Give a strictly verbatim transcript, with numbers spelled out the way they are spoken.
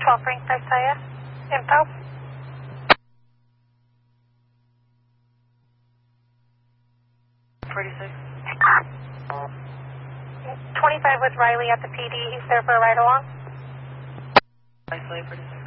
twelve Frank Isaiah. Info. forty-six. twenty-five with Riley at the P D. He's there for a ride along. Isaiah, forty-six.